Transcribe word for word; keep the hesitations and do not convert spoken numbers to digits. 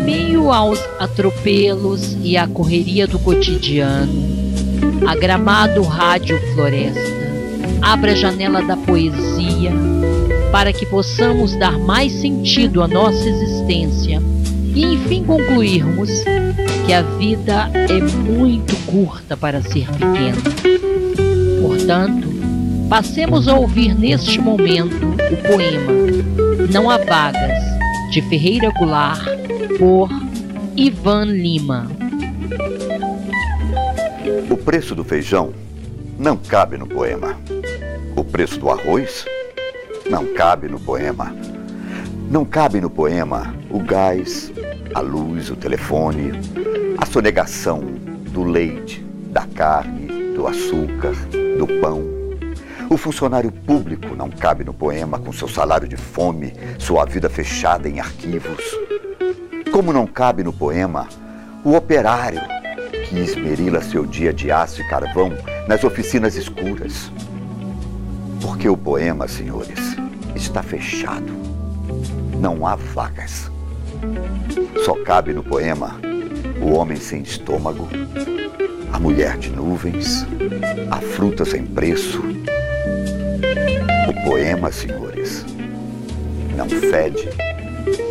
meio aos atropelos e à correria do cotidiano, a Gramado Rádio Floresta abre a janela da poesia para que possamos dar mais sentido à nossa existência e enfim concluirmos que a vida é muito curta para ser pequena. Portanto, passemos a ouvir neste momento o poema Não Há Vagas, de Ferreira Goulart, por Ivan Lima. O preço do feijão não cabe no poema. O preço do arroz não cabe no poema. Não cabe no poema o gás, a luz, o telefone, a sonegação do leite, da carne, do açúcar, do pão. O funcionário público não cabe no poema com seu salário de fome, sua vida fechada em arquivos. Como não cabe no poema o operário que esmerila seu dia de aço e carvão nas oficinas escuras. Porque o poema, senhores, está fechado. Não há vagas. Só cabe no poema o homem sem estômago, a mulher de nuvens, a fruta sem preço. O poema, senhores, não fede